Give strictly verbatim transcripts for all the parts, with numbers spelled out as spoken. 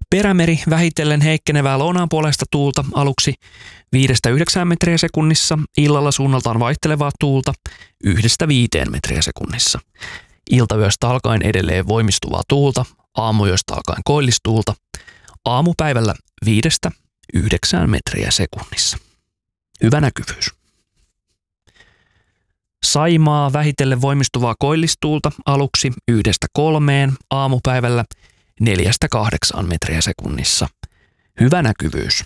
Perämeri vähitellen heikkenevää lounaanpuoleista tuulta aluksi viidestä yhdeksään metriä sekunnissa, illalla suunnaltaan vaihtelevaa tuulta yhdestä viiteen metriä sekunnissa. Iltayöstä alkaen edelleen voimistuvaa tuulta, aamuyöstä alkaen koillistuulta, aamupäivällä viidestä yhdeksään metriä sekunnissa. Hyvä näkyvyys. Saimaa vähitellen voimistuvaa koillistuulta aluksi yhdestä kolmeen, aamupäivällä neljästä kahdeksaan metriä sekunnissa. Hyvä näkyvyys.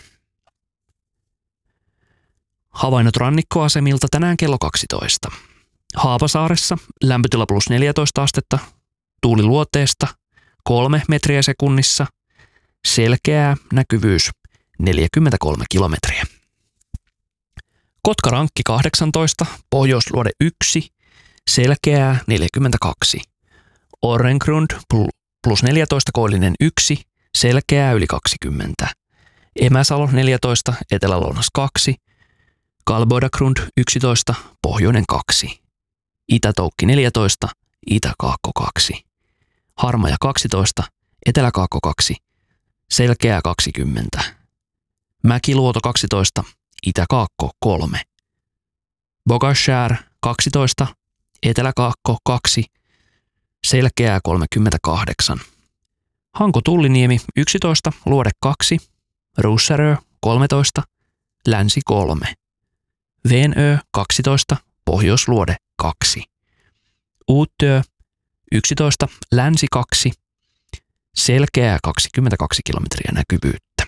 Havainnot rannikkoasemilta tänään kello kaksitoista. Haapasaaressa lämpötila plus neljätoista astetta, tuuli luoteesta kolme metriä sekunnissa, selkeää näkyvyys neljäkymmentäkolme kilometriä. Kotkarankki kahdeksantoista, pohjoisluode yksi, selkeää neljäkymmentäkaksi. Orrengrund plus neljätoista, koillinen yksi, selkeää yli kaksikymmentä. Emäsalo neljätoista, etelälounas kaksi, Kalboidagrund yksitoista, pohjoinen kaksi. Itätoukki neljätoista, itäkaakko kaksi. Harmaja kaksitoista, eteläkaakko kaksi, selkeää kaksikymmentä. Mäkiluoto kaksitoista, itäkaakko kolme. Bogashär kaksitoista, eteläkaakko kaksi, selkeää kolmekymmentäkahdeksan. Hanko Tulliniemi yksitoista, luode kaksi, Russarö kolmetoista, länsi kolme. Venö kaksitoista, pohjoisluode kaksi. Uuttyö yksitoista, länsi kaksi, selkeää kaksikymmentäkaksi kilometriä näkyvyyttä.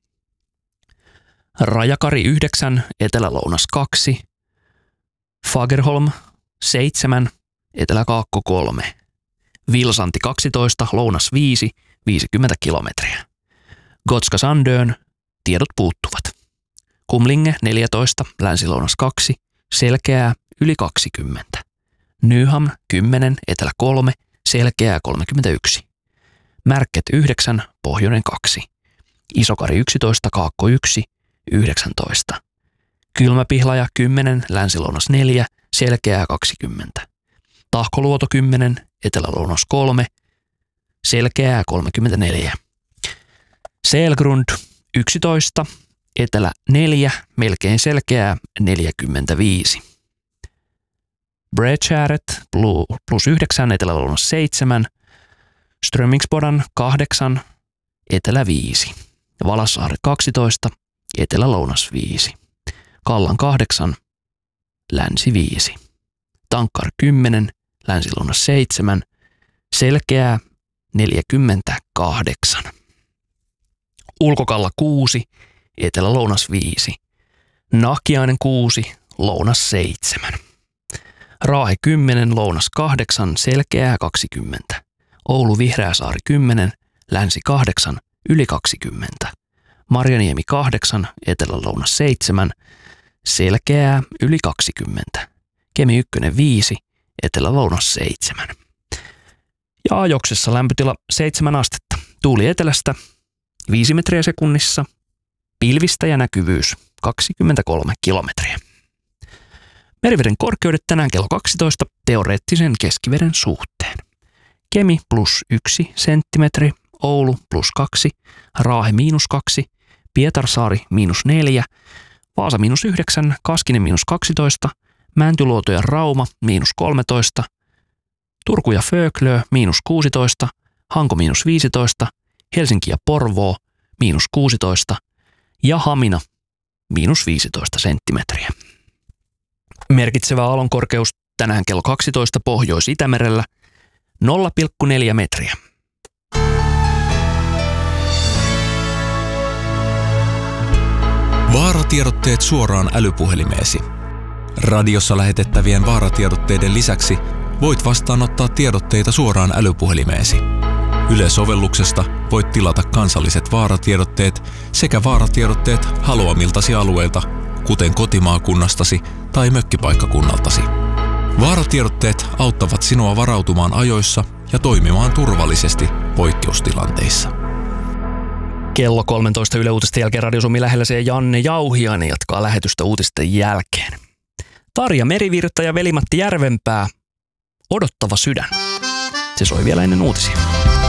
Rajakari yhdeksän, etelälounas kaksi, Fagerholm seitsemän, eteläkaakko kolme. Vilsanti kaksitoista, lounas viisi, viisikymmentä kilometriä. Gotska Sandön, tiedot puuttuvat. Kumlinge neljätoista, länsilounas kaksi, selkeää yli kaksikymmentä. Nyham kymmenen, etelä kolme, selkeää kolmekymmentäyksi. Märket yhdeksän, pohjoinen kaksi. Isokari yksitoista, kaakko yksi, yhdeksäntoista. Kylmäpihlaja kymmenen, länsilounas neljä, selkeää kaksikymmentä. Tahkoluoto kymmenen, etelälounas kolme, selkeää kolmekymmentäneljä. Selgrund yksitoista, etelä neljä, melkein selkeää neljäkymmentäviisi. Bredskäret plus yhdeksän, etelälounas seitsemän, Strömingsbodan kahdeksan, etelä viisi. Valasaari kaksitoista, etelä-lounas viisi. Kallan kahdeksan, länsi viisi. Tankkar kymmenen, länsi-lounas seitsemän, selkeää neljäkymmentäkahdeksan. Ulkokalla kuusi, etelä-lounas viisi. Nahkiainen kuusi, lounas seitsemän. Raahe kymmenen, lounas kahdeksan, selkeää kaksikymmentä. Oulu Vihreäsaari kymmenen, länsi kahdeksan, yli kaksikymmentä. Marjaniemi kahdeksan, etelä-lounas seitsemän, selkeää yli kaksikymmentä. Kemi yksi viisi, etelä-lounas seitsemän. Ja ajoksessa lämpötila seitsemän astetta. Tuuli etelästä viisi metriä sekunnissa. Pilvistä ja näkyvyys kaksikymmentäkolme kilometriä. Meriveden korkeudet tänään kello kaksitoista teoreettisen keskiveden suhteen. Kemi plus yksi senttimetri, Oulu plus kaksi, Raahe miinus kaksi, Pietarsaari miinus neljä, Vaasa miinus yhdeksän, Kaskinen miinus kaksitoista, Mäntyluoto ja Rauma miinus kolmetoista, Turku ja Föglö miinus kuusitoista, Hanko miinus viisitoista, Helsinki ja Porvoo miinus kuusitoista ja Hamina miinus viisitoista senttimetriä. Merkitsevä aallonkorkeus tänään kello kaksitoista Pohjois-Itämerellä nolla pilkku neljä metriä. Vaaratiedotteet suoraan älypuhelimeesi. Radiossa lähetettävien vaaratiedotteiden lisäksi voit vastaanottaa tiedotteita suoraan älypuhelimeesi. Yle-sovelluksesta voit tilata kansalliset vaaratiedotteet sekä vaaratiedotteet haluamiltasi alueilta, kuten kotimaakunnastasi tai mökkipaikkakunnaltasi. Vaaratiedotteet auttavat sinua varautumaan ajoissa ja toimimaan turvallisesti poikkeustilanteissa. Kello kolmetoista Yle Uutisten jälkeen Radio Suomi lähellä se Janne Jauhiainen jatkaa lähetystä uutisten jälkeen. Tarja Merivirta ja Veli-Matti Järvenpää, Odottava sydän. Se soi vielä ennen uutisia.